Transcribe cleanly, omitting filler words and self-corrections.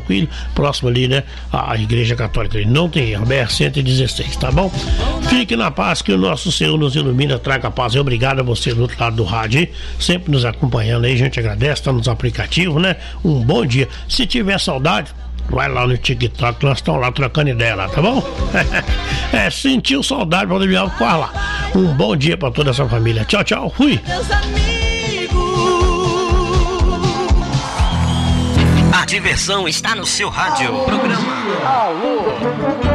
tranquilo, próximo ali, né, à Igreja Católica. Não tem erro, BR-116, tá bom? Fique na paz, que o nosso Senhor nos ilumina, traga paz. E obrigado a você do outro lado do rádio, hein? Sempre nos acompanhando aí, a gente agradece, tá nos aplicativos, né? Um bom dia. Se tiver saudade, vai lá no TikTok, nós estamos lá trocando ideia lá, tá bom? Sentiu saudade, pode me corre lá. Um bom dia pra toda essa família. Tchau, tchau, fui! A diversão está no seu rádio. Programa Alô